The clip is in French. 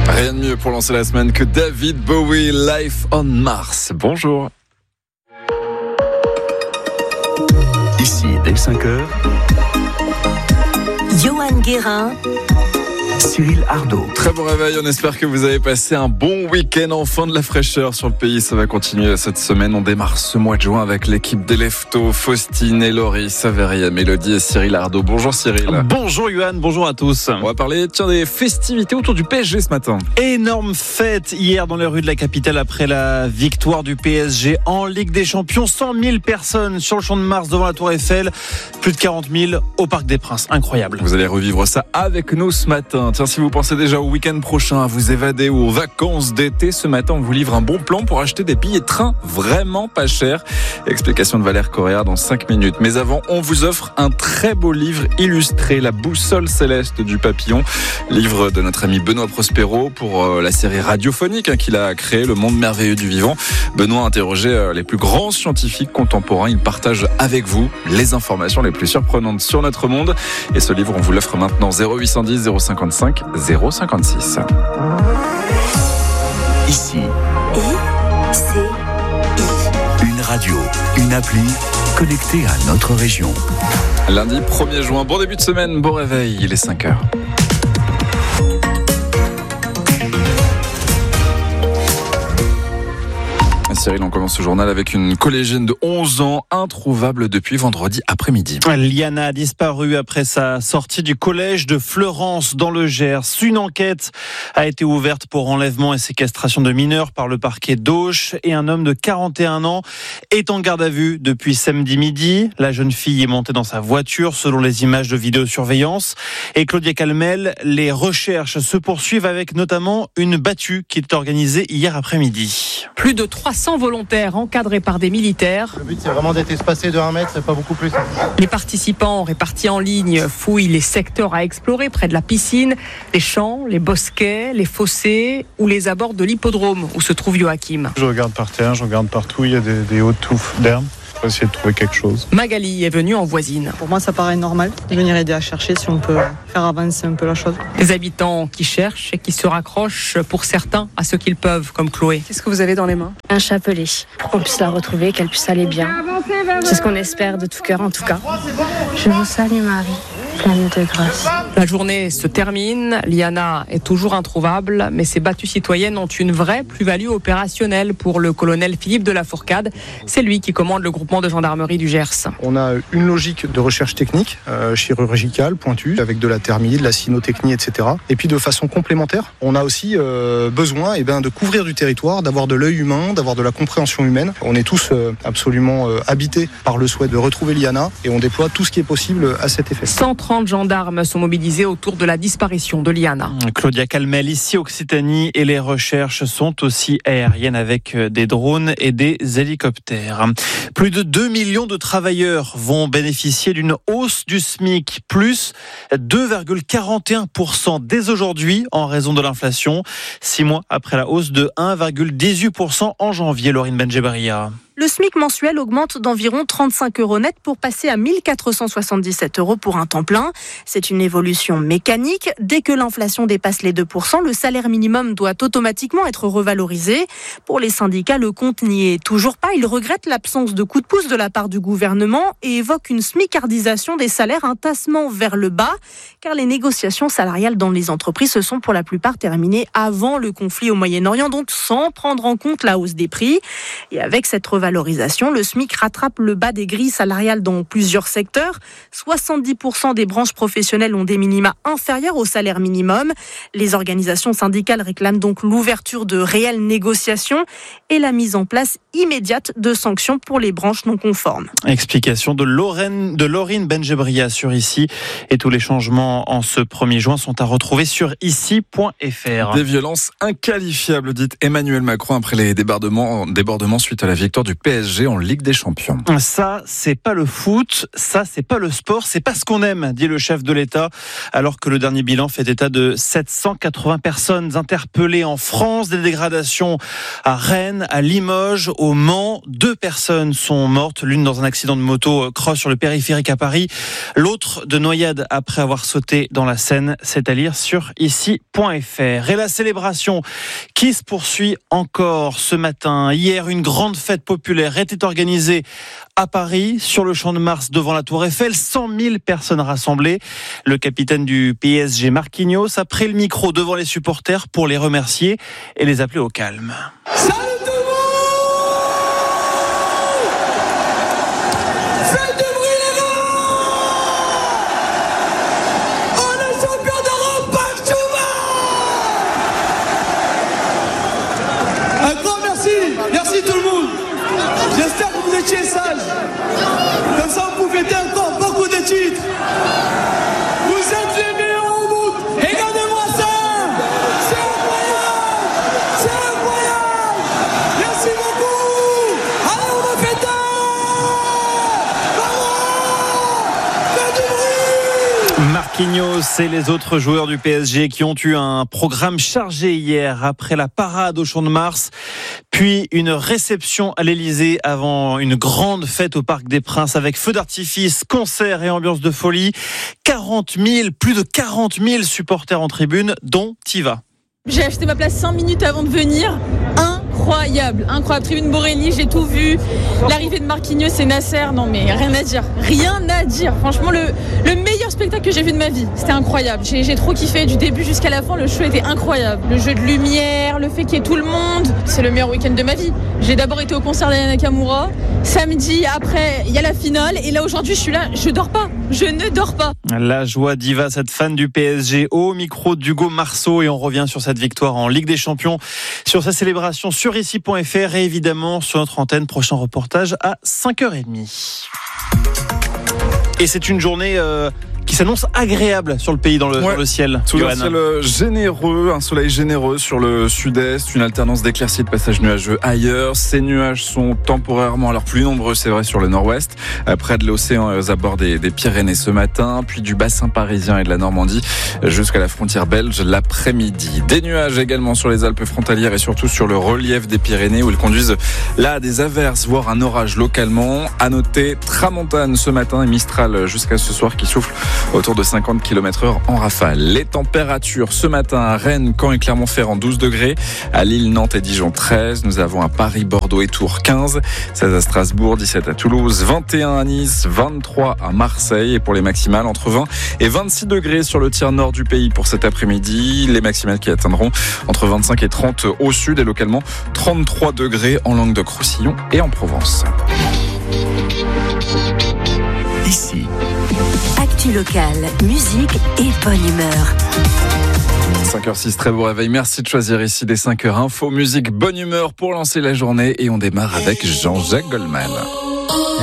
Rien de mieux pour lancer la semaine que David Bowie, Life on Mars. Bonjour. Ici, dès 5h, Johan Guérin, Cyril Ardo. Très bon réveil, on espère que vous avez passé un bon week-end, enfin de la fraîcheur sur le pays. Ça va continuer cette semaine. On démarre ce mois de juin avec l'équipe des Leftos, Faustine et Laurie, Saveria, Mélodie et Cyril Ardo. Bonjour Cyril. Bonjour Johan, bonjour à tous. On va parler des festivités autour du PSG ce matin. Énorme fête hier dans les rues de la capitale après la victoire du PSG en Ligue des Champions. 100 000 personnes sur le Champ de Mars devant la Tour Eiffel, plus de 40 000 au Parc des Princes. Incroyable. Vous allez revivre ça avec nous ce matin. Tiens, si vous pensez déjà au week-end prochain, à vous évader ou aux vacances d'été, ce matin on vous livre un bon plan pour acheter des billets de train vraiment pas chers. Explication de Valère Correa dans 5 minutes. Mais avant, on vous offre un très beau livre illustré, La boussole céleste du papillon. Livre de notre ami Benoît Prospero pour la série radiophonique qu'il a créée, Le monde merveilleux du vivant. Benoît a interrogé les plus grands scientifiques contemporains. Il partage avec vous les informations les plus surprenantes sur notre monde. Et ce livre, on vous l'offre maintenant. 0810 055 056. Ici, I-C-I. une radio, une appli connectée à notre région. Lundi 1er juin, bon début de semaine, bon réveil, il est 5h. Cyril, on commence ce journal avec une collégienne de 11 ans, introuvable depuis vendredi après-midi. Liana a disparu après sa sortie du collège de Fleurance dans le Gers. Une enquête a été ouverte pour enlèvement et séquestration de mineurs par le parquet d'Auch et un homme de 41 ans est en garde à vue depuis samedi midi. La jeune fille est montée dans sa voiture selon les images de vidéosurveillance. Et Claudia Calmel, les recherches se poursuivent avec notamment une battue qui est organisée hier après-midi. Plus de 300 volontaires encadrés par des militaires. Le but, c'est vraiment d'être espacé de 1 mètre, c'est pas beaucoup plus. Les participants répartis en ligne fouillent les secteurs à explorer près de la piscine, les champs, les bosquets, les fossés ou les abords de l'hippodrome où se trouve Joachim. Je regarde par terre, je regarde partout, il y a des hautes touffes d'herbe. On va essayer de trouver quelque chose. Magali est venue en voisine. Pour moi, ça paraît normal de venir aider à chercher si on peut faire avancer un peu la chose. Des habitants qui cherchent et qui se raccrochent pour certains à ce qu'ils peuvent, comme Chloé. Qu'est-ce que vous avez dans les mains ? Un chapelet, pour qu'on puisse la retrouver, qu'elle puisse aller bien. C'est ce qu'on espère de tout cœur en tout cas. Je vous salue Marie, pleine de grâce. La journée se termine, Liana est toujours introuvable, mais ces battues citoyennes ont une vraie plus-value opérationnelle pour le colonel Philippe de la Fourcade. C'est lui qui commande le groupement de gendarmerie du Gers. On a une logique de recherche technique, chirurgicale, pointue, avec de la thermie, de la cynotechnie, etc. Et puis de façon complémentaire, on a aussi besoin de couvrir du territoire, d'avoir de l'œil humain, d'avoir de la compréhension humaine. On est tous absolument habités par le souhait de retrouver Liana et on déploie tout ce qui est possible à cet effet. 130 gendarmes sont mobilisés autour de la disparition de Liana. Claudia Calmel, ici Occitanie, et les recherches sont aussi aériennes avec des drones et des hélicoptères. Plus de 2 millions de travailleurs vont bénéficier d'une hausse du SMIC, plus 2,41% dès aujourd'hui en raison de l'inflation, 6 mois après la hausse de 1,18% en janvier. Laurine Benjebaria. Le SMIC mensuel augmente d'environ 35 € net pour passer à 1 477 € pour un temps plein. C'est une évolution mécanique. Dès que l'inflation dépasse les 2%, le salaire minimum doit automatiquement être revalorisé. Pour les syndicats, le compte n'y est toujours pas. Ils regrettent l'absence de coup de pouce de la part du gouvernement et évoquent une smicardisation des salaires, un tassement vers le bas, car les négociations salariales dans les entreprises se sont pour la plupart terminées avant le conflit au Moyen-Orient, donc sans prendre en compte la hausse des prix. Et avec cette revalorisation, le SMIC rattrape le bas des grilles salariales dans plusieurs secteurs. 70% des branches professionnelles ont des minima inférieurs au salaire minimum. Les organisations syndicales réclament donc l'ouverture de réelles négociations et la mise en place immédiate de sanctions pour les branches non conformes. Explication de Laurine Benjebria sur Ici. Et tous les changements en ce 1er juin sont à retrouver sur ici.fr. Des violences inqualifiables, dit Emmanuel Macron après les débordements suite à la victoire du PSG en Ligue des Champions. Ça, c'est pas le foot, ça, c'est pas le sport, c'est pas ce qu'on aime, dit le chef de l'État, alors que le dernier bilan fait état de 780 personnes interpellées en France, des dégradations à Rennes, à Limoges, au Mans. 2 personnes sont mortes, l'une dans un accident de moto cross sur le périphérique à Paris, l'autre de noyade après avoir sauté dans la Seine. C'est à lire sur ici.fr. Et la célébration qui se poursuit encore ce matin. Hier, une grande fête populaire était organisée à Paris, sur le Champ de Mars devant la Tour Eiffel. 100 000 personnes rassemblées. Le capitaine du PSG, Marquinhos, a pris le micro devant les supporters pour les remercier et les appeler au calme. Salut tout le monde! Faites du bruit les gars! On est champion d'Europe, back to back! Un grand merci! Merci tout le monde! J'espère que vous étiez sages. Comme ça, vous pouvez fêter encore beaucoup de titres. Vous êtes les meilleurs au monde. Regardez-moi ça. C'est incroyable. C'est incroyable. Merci beaucoup. Allez, on va fêter. Bravo. Faites du bruit. Marquinhos et les autres joueurs du PSG qui ont eu un programme chargé hier après la parade au Champ de Mars, puis une réception à l'Elysée avant une grande fête au Parc des Princes avec feux d'artifice, concerts et ambiance de folie. Plus de 40 000 supporters en tribune, dont Tiva. J'ai acheté ma place 5 minutes avant de venir. Incroyable, tribune Borelli, j'ai tout vu. L'arrivée de Marquinhos et Nasser, non mais rien à dire. Franchement, le meilleur spectacle que j'ai vu de ma vie. C'était incroyable, j'ai trop kiffé du début jusqu'à la fin. Le show était incroyable, le jeu de lumière, le fait qu'il y ait tout le monde. C'est le meilleur week-end de ma vie. J'ai d'abord été au concert d'Aya Nakamura. Samedi, après, il y a la finale. Et là, aujourd'hui, je suis là, je ne dors pas. La joie d'Iva, cette fan du PSG, au micro d'Hugo Marceau. Et on revient sur cette victoire en Ligue des Champions, sur sa célébration sur ici.fr et évidemment sur notre antenne. Prochain reportage à 5h30. Et c'est une journée qui s'annonce agréable sur le pays dans le ciel. Sous un ciel généreux, un soleil généreux sur le sud-est, une alternance d'éclaircies et de passages nuageux ailleurs. Ces nuages sont temporairement alors plus nombreux, c'est vrai, sur le nord-ouest, près de l'océan aux abords des Pyrénées ce matin, puis du bassin parisien et de la Normandie jusqu'à la frontière belge l'après-midi. Des nuages également sur les Alpes frontalières et surtout sur le relief des Pyrénées où ils conduisent là à des averses, voire un orage localement. À noter tramontane ce matin et Mistral jusqu'à ce soir qui souffle autour de 50 km/h en rafale. Les températures ce matin à Rennes, Caen et Clermont-Ferrand 12 degrés, à Lille, Nantes et Dijon 13, nous avons à Paris, Bordeaux et Tours 15, 16 à Strasbourg, 17 à Toulouse, 21 à Nice, 23 à Marseille et pour les maximales entre 20 et 26 degrés sur le tiers nord du pays pour cet après-midi. Les maximales qui atteindront entre 25 et 30 au sud et localement 33 degrés en Languedoc-Roussillon et en Provence. Ici. Actu local, musique et bonne humeur. 5h06, très beau réveil. Merci de choisir ici des 5h info, musique, bonne humeur pour lancer la journée. Et on démarre avec Jean-Jacques Goldman.